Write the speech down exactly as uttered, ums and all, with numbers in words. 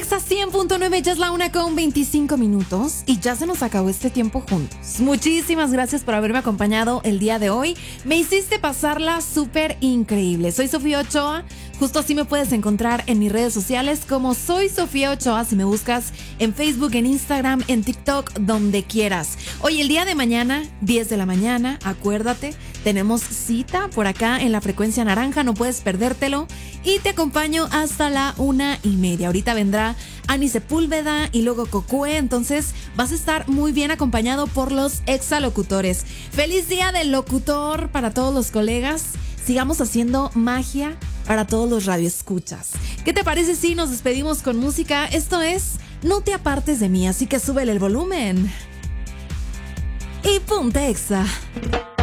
Exa cien punto nueve, ya es la una con veinticinco minutos y ya se nos acabó este tiempo juntos. Muchísimas gracias por haberme acompañado el día de hoy. Me hiciste pasarla súper increíble. Soy Sofía Ochoa. Justo así me puedes encontrar en mis redes sociales como Soy Sofía Ochoa, si me buscas en Facebook, en Instagram, en TikTok, donde quieras. Hoy, el día de mañana, diez de la mañana, acuérdate, tenemos cita por acá en la frecuencia naranja, no puedes perdértelo. Y te acompaño hasta la una y media. Ahorita vendrá Ani Sepúlveda y luego Cocue, entonces vas a estar muy bien acompañado por los exalocutores. ¡Feliz día del locutor para todos los colegas! Sigamos haciendo magia para todos los radioescuchas. ¿Qué te parece si nos despedimos con música? Esto es No te apartes de mí, así que súbele el volumen. Y ponte Exa.